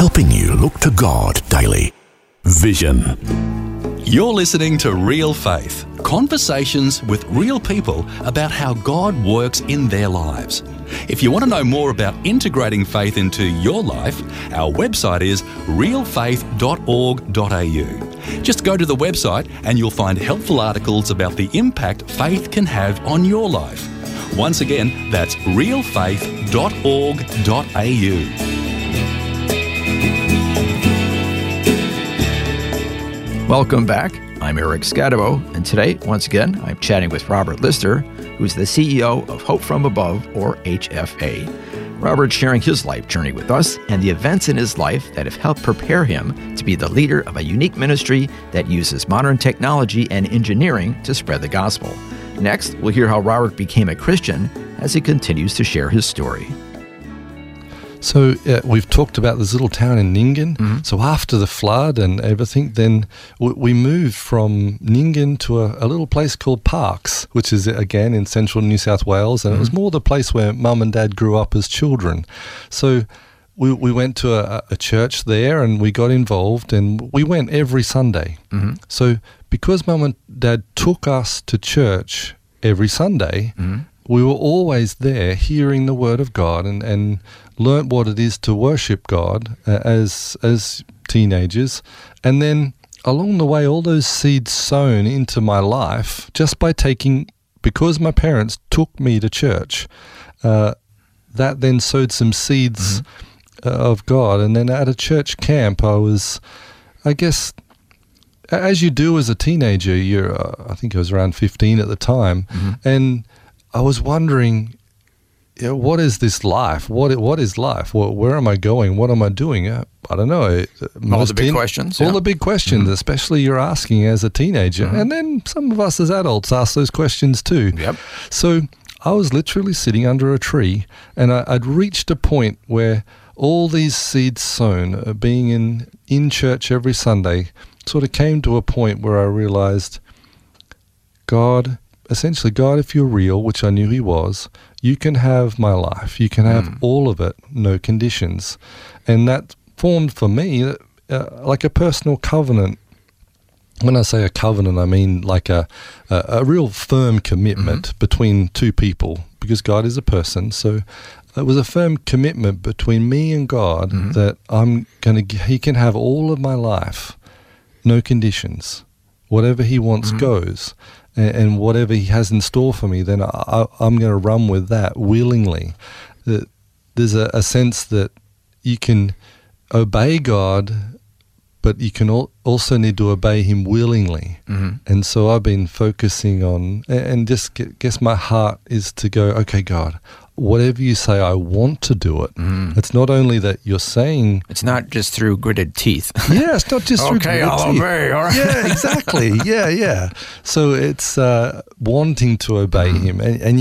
helping you look to God daily. Vision. You're listening to Real Faith, conversations with real people about how God works in their lives. If you want to know more about integrating faith into your life, our website is realfaith.org.au. Just go to the website and you'll find helpful articles about the impact faith can have on your life. Once again, that's realfaith.org.au. Welcome back. I'm Eric Scadabo, and today, once again, I'm chatting with Robert Lister, who's the CEO of Hope From Above, or HFA. Robert's sharing his life journey with us and the events in his life that have helped prepare him to be the leader of a unique ministry that uses modern technology and engineering to spread the gospel. Next, we'll hear how Robert became a Christian as he continues to share his story. So we've talked about this little town in Nyngan. Mm-hmm. So after the flood and everything, then we moved from Nyngan to a little place called Parkes, which is, again, in central New South Wales. And it was more the place where Mum and Dad grew up as children. So we went to a church there and we got involved, and we went every Sunday. Mm-hmm. So because Mum and Dad took us to church every Sunday, we were always there hearing the Word of God and learnt what it is to worship God as teenagers. And then along the way, all those seeds sown into my life just by because my parents took me to church, that then sowed some seeds of God. And then at a church camp, I was, I guess, as you do as a teenager, I think I was around 15 at the time, and I was wondering, what is this life? What is life? Where am I going? What am I doing? I don't know. All the big questions. All the big questions, especially you're asking as a teenager. And then some of us as adults ask those questions too. Yep. So I was literally sitting under a tree, and I'd reached a point where all these seeds sown, being in church every Sunday, sort of came to a point where I realized, God, if you're real, which I knew He was, you can have my life. You can have all of it, no conditions. And that formed for me like a personal covenant. When I say a covenant, I mean like a real firm commitment between two people, because God is a person. So it was a firm commitment between me and God that He can have all of my life, no conditions. Whatever He wants goes. And whatever He has in store for me, then I'm going to run with that willingly. There's a sense that you can obey God, but you can also need to obey Him willingly. And so I've been focusing on, and just guess my heart is to go, okay, God, whatever you say, I want to do it. It's not only that you're saying... It's not just through gritted teeth. Yeah, it's not just through gritted teeth. Okay, I'll obey, all right? Yeah, exactly. Yeah. So it's wanting to obey Him. And